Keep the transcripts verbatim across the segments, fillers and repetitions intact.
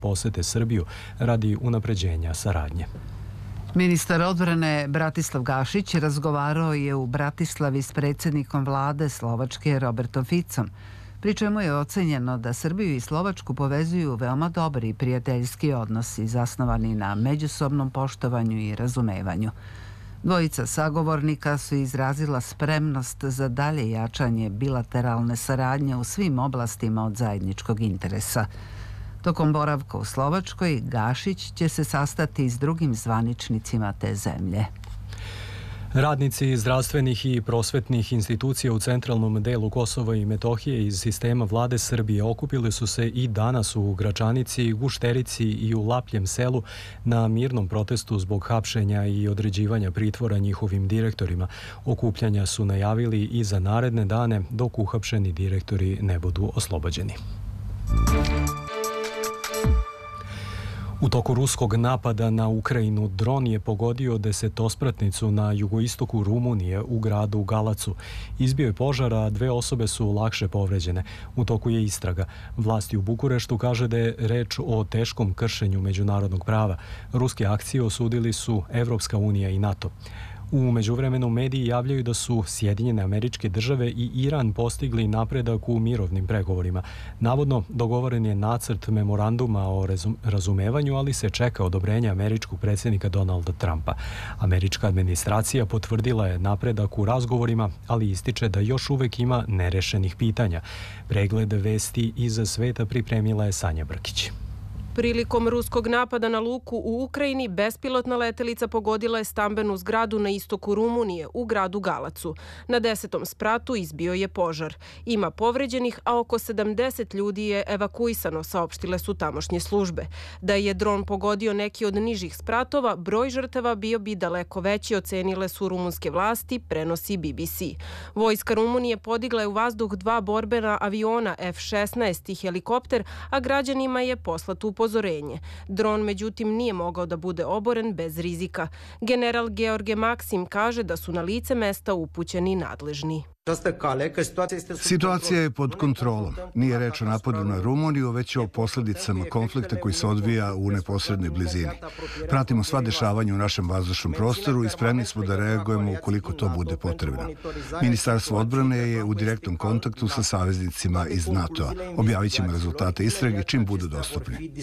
posete Srbiju radi unapređenja saradnje. Ministar odbrane Bratislav Gašić razgovarao je u Bratislavi s predsjednikom vlade Slovačke Robertom Ficom, pri čemu je ocenjeno da Srbiju i Slovačku povezuju veoma dobri i prijateljski odnosi zasnovani na međusobnom poštovanju i razumevanju. Dvojica sagovornika su izrazila spremnost za dalje jačanje bilateralne saradnje u svim oblastima od zajedničkog interesa. Tokom boravka u Slovačkoj, Gašić će se sastati s drugim zvaničnicima te zemlje. Radnici zdravstvenih i prosvetnih institucija u centralnom delu Kosova i Metohije iz sistema vlade Srbije okupili su se i danas u Gračanici, Gušterici i u Lapljem selu na mirnom protestu zbog hapšenja i određivanja pritvora njihovim direktorima. Okupljanja su najavili i za naredne dane dok uhapšeni direktori ne budu oslobođeni. U toku ruskog napada na Ukrajinu dron je pogodio desetospratnicu na jugoistoku Rumunije u gradu Galacu. Izbio je požar, a dve osobe su lakše povređene. U toku je istraga. Vlasti u Bukureštu kaže da je reč o teškom kršenju međunarodnog prava. Ruske akcije osudili su Evropska unija i NATO. U međuvremenu mediji javljaju da su Sjedinjene Američke Države i Iran postigli napredak u mirovnim pregovorima. Navodno, dogovoren je nacrt memoranduma o razumevanju, ali se čeka odobrenje američkog predsjednika Donalda Trumpa. Američka administracija potvrdila je napredak u razgovorima, ali ističe da još uvek ima nerešenih pitanja. Pregled vesti iz sveta pripremila je Sanja Brkić. Prilikom ruskog napada na luku u Ukrajini, bespilotna letelica pogodila je stambenu zgradu na istoku Rumunije, u gradu Galacu. Na desetom spratu izbio je požar. Ima povređenih, a oko sedamdeset ljudi je evakuisano, saopštile su tamošnje službe. Da je dron pogodio neki od nižih spratova, broj žrtava bio bi daleko veći, ocenile su rumunske vlasti, prenosi B B C. Vojska Rumunije podigla je u vazduh dva borbena aviona F šesnaest i helikopter, a građanima je poslat upozorenje. Dron, međutim, nije mogao da bude oboren bez rizika. General George Maksim kaže da su na lice mesta upućeni nadležni. Situacija je pod kontrolom. Nije reč o napadu na Rumuniju, već o posljedicama konflikta koji se odvija u neposrednoj blizini. Pratimo sva dešavanja u našem vazdušnom prostoru i spremni smo da reagujemo ukoliko to bude potrebno. Ministarstvo odbrane je u direktnom kontaktu sa saveznicima iz NATO-a. Objavit ćemo rezultate istrage čim budu dostupni.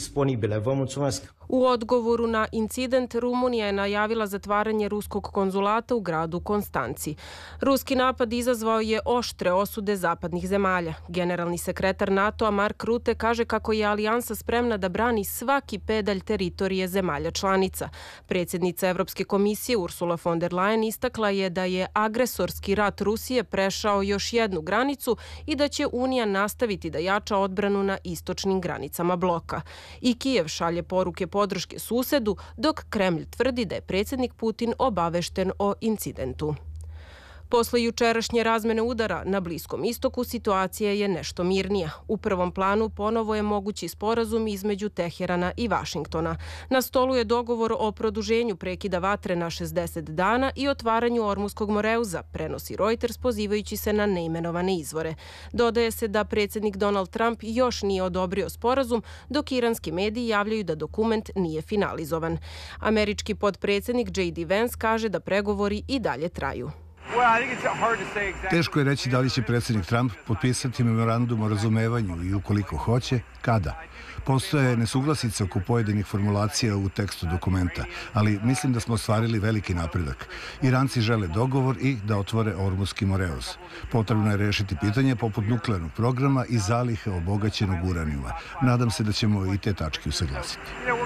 U odgovoru na incident, Rumunija je najavila zatvaranje ruskog konzulata u gradu Konstanci. Ruski napad izazvao je oštre osude zapadnih zemalja. Generalni sekretar NATO-a Mark Rutte kaže kako je alijansa spremna da brani svaki pedalj teritorije zemalja članica. Predsjednica Evropske komisije Ursula von der Leyen istakla je da je agresorski rat Rusije prešao još jednu granicu i da će Unija nastaviti da jača odbranu na istočnim granicama bloka. I Kijev šalje poruke podrške susedu, dok Kremlj tvrdi da je predsjednik Putin obavešten o incidentu. Posle jučerašnje razmene udara na Bliskom istoku situacija je nešto mirnija. U prvom planu ponovo je mogući sporazum između Teherana i Vašingtona. Na stolu je dogovor o produženju prekida vatre na šezdeset dana i otvaranju Ormuskog moreuza, prenosi Reuters pozivajući se na neimenovane izvore. Dodaje se da predsjednik Donald Trump još nije odobrio sporazum, dok iranski mediji javljaju da dokument nije finalizovan. Američki potpredsjednik J D Vance kaže da pregovori i dalje traju. Teško je reći da li će predsjednik Trump potpisati memorandum o razumevanju i ukoliko hoće, kada. Postoje nesuglasice oko pojedinih formulacija u tekstu dokumenta, ali mislim da smo ostvarili veliki napredak. Iranci žele dogovor i da otvore Ormuski moreuz. Potrebno je rešiti pitanje poput nuklearnog programa i zalihe obogaćenog uranijuma. Nadam se da ćemo i te tačke usaglasiti.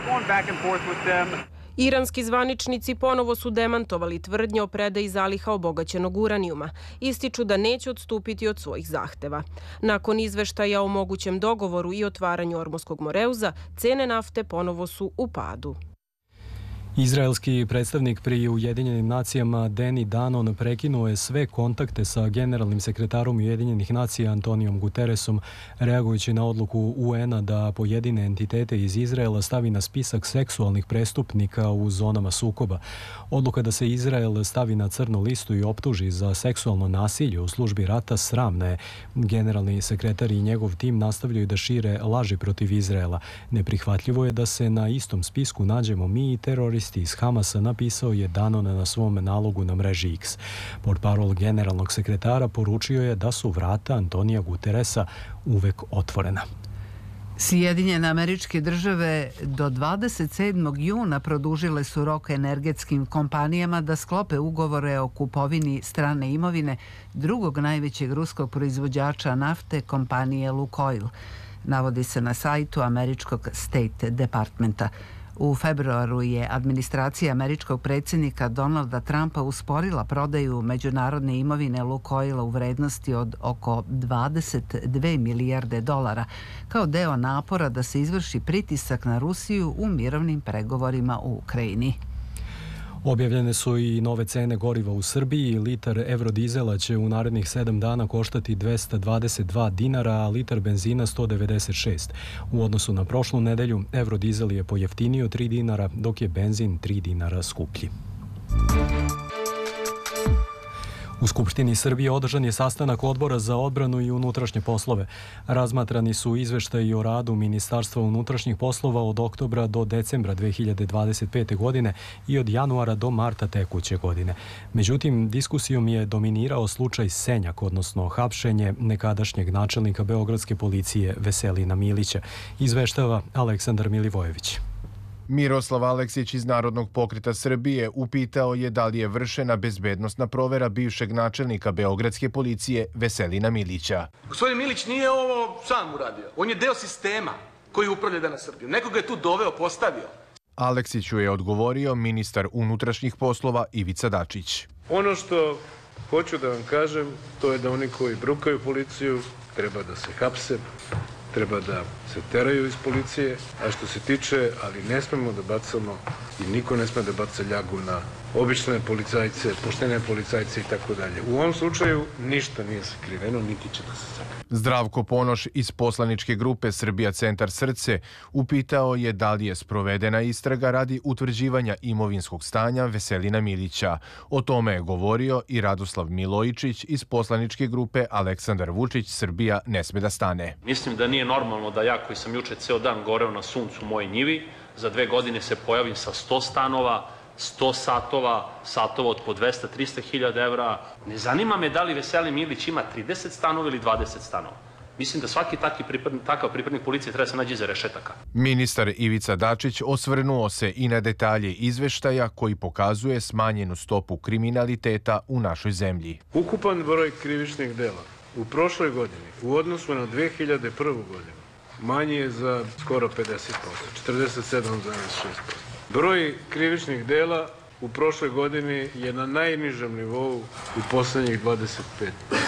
Iranski zvaničnici ponovo su demantovali tvrdnje o predaji zaliha obogaćenog uranijuma. Ističu da neće odstupiti od svojih zahteva. Nakon izveštaja o mogućem dogovoru i otvaranju Ormuskog moreuza, cene nafte ponovo su u padu. Izraelski predstavnik pri Ujedinjenim nacijama Deni Danon prekinuo je sve kontakte sa generalnim sekretarom Ujedinjenih nacija Antonijom Guterresom, reagujući na odluku U N-a da pojedine entitete iz Izraela stavi na spisak seksualnih prestupnika u zonama sukoba. Odluka da se Izrael stavi na crnu listu i optuži za seksualno nasilje u službi rata sramna je. Generalni sekretar i njegov tim nastavljaju da šire laži protiv Izraela. Neprihvatljivo je da se na istom spisku nađemo mi i teroristi iz Hamasa, napisao je Danon na svom nalogu na mreži X. Portparol generalnog sekretara poručio je da su vrata Antonija Guterresa uvek otvorena. Sjedinjene Američke Države do dvadeset sedmog juna produžile su rok energetskim kompanijama da sklope ugovore o kupovini strane imovine drugog najvećeg ruskog proizvođača nafte, kompanije Lukoil. Navodi se na sajtu američkog State Departmenta. U februaru je administracija američkog predsjednika Donalda Trumpa usporila prodaju međunarodne imovine Lukoila u vrednosti od oko dvadeset dve milijarde dolara, kao deo napora da se izvrši pritisak na Rusiju u mirovnim pregovorima u Ukrajini. Objavljene su i nove cene goriva u Srbiji. Litar evrodizela će u narednih sedam dana koštati dvesta dvadeset dva dinara, a litar benzina sto devedeset šest. U odnosu na prošlu nedelju, evrodizel je pojeftinio tri dinara, dok je benzin tri dinara skuplji. U Skupštini Srbije održan je sastanak Odbora za odbranu i unutrašnje poslove. Razmatrani su izveštaji o radu Ministarstva unutrašnjih poslova od oktobra do decembra dve hiljade dvadeset pete. godine i od januara do marta tekuće godine. Međutim, diskusijom je dominirao slučaj Senjak, odnosno hapšenje nekadašnjeg načelnika Beogradske policije Veselina Milića, izveštava Aleksandar Milivojević. Miroslav Aleksić iz Narodnog pokreta Srbije upitao je da li je vršena bezbednosna provera bivšeg načelnika Beogradske policije Veselina Milića. Gospodin Milić nije ovo sam uradio. On je deo sistema koji upravlja danas Srbijom. Nekoga je tu doveo, postavio. Aleksiću je odgovorio ministar unutrašnjih poslova Ivica Dačić. Ono što hoću da vam kažem, to je da oni koji brukaju policiju treba da se hapse, treba da se teraju iz policije, a što se tiče, ali ne smemo da bacamo i niko ne sme da baca ljagu na obične policajce, poštene policajce i tako dalje. U ovom slučaju ništa nije sakriveno, niti će da se sakrije. Zdravko Ponoš iz poslaničke grupe Srbija Centar Srce upitao je da li je sprovedena istraga radi utvrđivanja imovinskog stanja Veselina Milića. O tome je govorio i Radoslav Milojičić iz poslaničke grupe Aleksandar Vučić Srbija ne sme da stane. Mislim da nije normalno da ja koji sam juče ceo dan goreo na suncu u mojoj njivi, za dve godine se pojavim sa sto stanova, sto satova, satova od po dvesta do trista hiljada evra. Ne zanima me da li Veselin Milić ima trideset stanova ili dvadeset stanova. Mislim da svaki pripadnik, takav pripadnik policije treba se nađe iza rešetaka. Ministar Ivica Dačić osvrnuo se i na detalje izveštaja koji pokazuje smanjenu stopu kriminaliteta u našoj zemlji. Ukupan broj krivičnih dela u prošloj godini u odnosu na dve hiljade prvu. godinu manji je za skoro pedeset posto, četrdeset sedam zarez šest posto. Broj krivičnih dela u prošloj godini je na najnižem nivou u poslednjih dvadeset pet godina.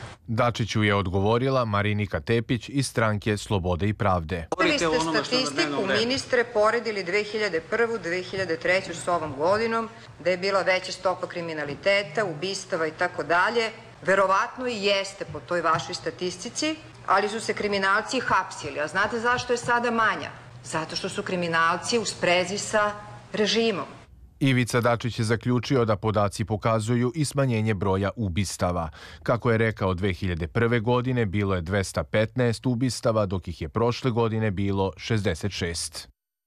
Dačiću je odgovorila Marinika Tepić iz stranke Slobode i pravde. Vi ste statistiku, ministre, poredili dve hiljade prvu. dve hiljade treću. s ovom godinom, da je bila veća stopa kriminaliteta, ubistava i tako dalje. Verovatno i jeste po toj vašoj statistici, ali su se kriminalci hapsili. A znate zašto je sada manja? Zato što su kriminalci u sprezi sa režimom. Ivica Dačić je zaključio da podaci pokazuju i smanjenje broja ubistava. Kako je rekao, dve hiljade prve. godine bilo je dvesta petnaest ubistava, dok ih je prošle godine bilo šezdeset šest.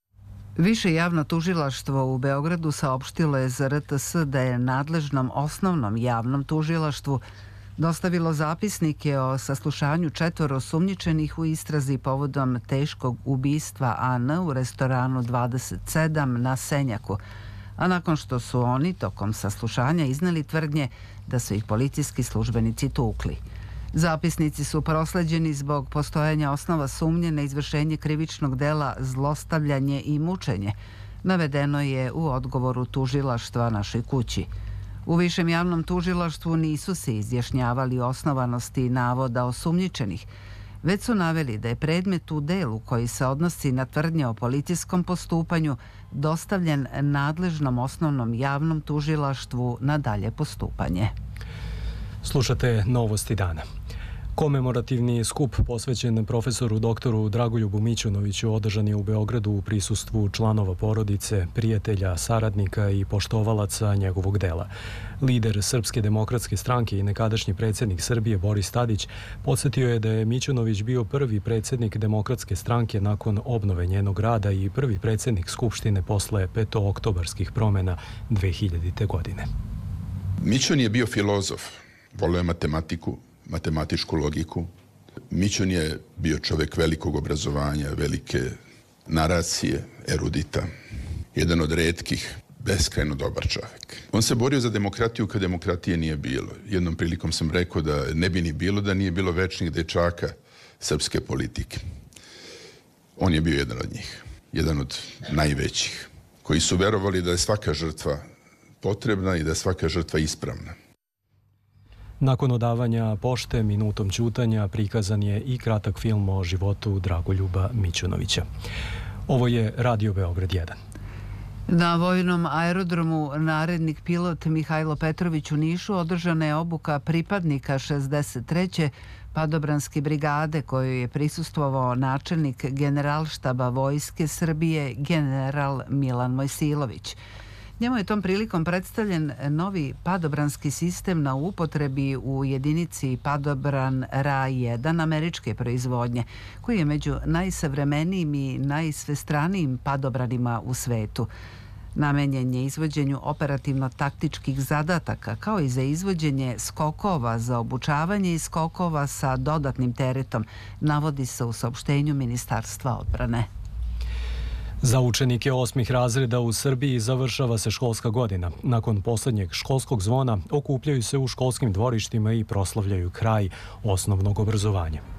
Više javno tužilaštvo u Beogradu saopštilo je za R T S da je nadležnom osnovnom javnom tužilaštvu dostavilo zapisnike o saslušanju četvoro osumnjičenih u istrazi povodom teškog ubistva A N u restoranu dvadeset sedam na Senjaku, a nakon što su oni tokom saslušanja izneli tvrdnje da su ih policijski službenici tukli. Zapisnici su prosleđeni zbog postojanja osnova sumnje na izvršenje krivičnog dela zlostavljanje i mučenje, navedeno je u odgovoru tužilaštva Našoj kući. U višem javnom tužilaštvu nisu se izjašnjavali osnovanosti navoda osumnjičenih, Već su naveli da je predmet u delu koji se odnosi na tvrdnje o policijskom postupanju dostavljen nadležnom osnovnom javnom tužilaštvu na dalje postupanje. Slušate Novosti dana. Komemorativni skup posvećen profesoru doktoru Dragoljubu Mićunoviću održan je u Beogradu u prisustvu članova porodice, prijatelja, saradnika i poštovalaca njegovog dela. Lider Srpske demokratske stranke i nekadašnji predsjednik Srbije Boris Tadić podsjetio je da je Mićunović bio prvi predsjednik Demokratske stranke nakon obnove njenog rada i prvi predsjednik Skupštine posle petooktobarskih promjena dve hiljadite. godine. Mićun je bio filozof, voleo je matematiku, matematičku logiku. Mićun je bio čovjek velikog obrazovanja, velike naracije, erudita. Jedan od retkih, beskrajno dobar čovjek. On se borio za demokratiju kad demokratije nije bilo. Jednom prilikom sam rekao da ne bi ni bilo da nije bilo večnih dečaka srpske politike. On je bio jedan od njih, jedan od najvećih, koji su verovali da je svaka žrtva potrebna i da je svaka žrtva ispravna. Nakon odavanja pošte minutom ćutanja prikazan je i kratak film o životu Dragoljuba Mićunovića. Ovo je Radio Beograd jedan. Na vojnom aerodromu narednik pilot Mihajlo Petrović u Nišu održana je obuka pripadnika šezdeset treće padobranske brigade kojoj je prisustvovao načelnik Generalštaba Vojske Srbije general Milan Mojsilović. Njemu je tom prilikom predstavljen novi padobranski sistem na upotrebi u jedinici Padobran R A jedan američke proizvodnje, koji je među najsavremenijim i najsvestranijim padobranima u svetu. Namenjen je izvođenju operativno-taktičkih zadataka, kao i za izvođenje skokova za obučavanje i skokova sa dodatnim teretom, navodi se u saopštenju Ministarstva odbrane. Za učenike osmih razreda u Srbiji završava se školska godina. Nakon posljednjeg školskog zvona okupljaju se u školskim dvorištima i proslavljaju kraj osnovnog obrazovanja.